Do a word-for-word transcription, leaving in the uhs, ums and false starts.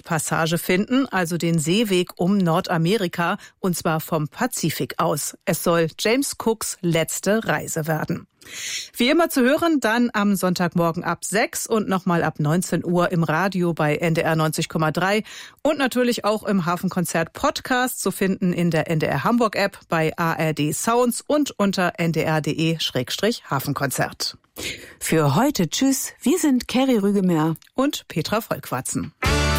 Südpassage finden, also den Seeweg um Nordamerika, und zwar vom Pazifik aus. Es soll James Cooks letzte Reise werden. Wie immer zu hören, dann am Sonntagmorgen ab sechs und nochmal ab neunzehn Uhr im Radio bei N D R neunzig Komma drei und natürlich auch im Hafenkonzert Podcast zu finden in der N D R Hamburg App, bei A R D Sounds und unter n d r punkt d e slash hafenkonzert. Für heute tschüss, wir sind Kerry Rügemeyer und Petra Vollquatzen.